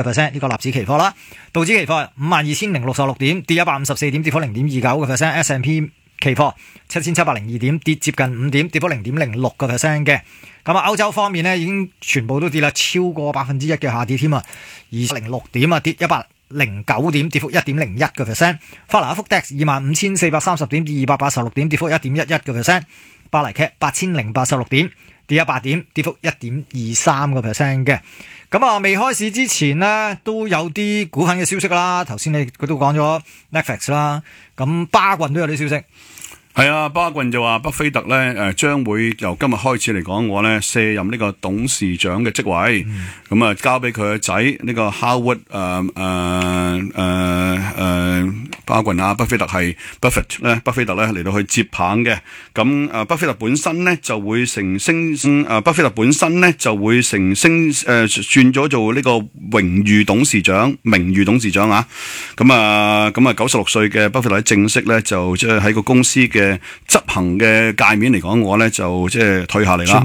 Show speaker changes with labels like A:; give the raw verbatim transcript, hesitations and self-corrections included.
A: 個 percent， 呢個納指期貨啦。道指期貨五萬二千零六十六點，跌一百五十四點，跌幅零點二九個 percent。S and P 期貨七千七百零二點，跌接近五點，跌幅零點零六個 percent 嘅。咁啊，歐洲方面呢，已經全部都跌啦，超過百分之一嘅下跌添啊，二零六點啊，跌一百零九點，跌幅一點零一個 percent。法蘭克福 D A X 二萬五千四百三十點，跌二百八十六點，跌幅一點一一個 percent。巴黎 C A P 八千零八十六點，跌一百點，跌幅一點二三個 percent 嘅。咁啊，未開市之前呢，都有啲股份嘅消息啦。頭先你佢都講咗 Netflix 啦，咁巴郡都有啲消息。
B: 係啊，巴郡就話巴菲特咧誒將會由今日開始嚟講嘅話咧卸任呢個董事長嘅職位，咁啊、嗯、交俾佢個仔呢個 Howard 誒誒誒誒巴郡啊，巴菲特係 Buffett 咧，巴菲特咧嚟到去接棒嘅。咁誒巴菲特本身咧就會成升誒巴菲特本身咧就會成升誒轉咗做呢個榮譽董事長、名譽董事長啊。咁啊咁啊九十六歲嘅巴菲特正式咧就即係喺個公司嘅執行嘅界面嚟講，我咧就即係退下嚟啦。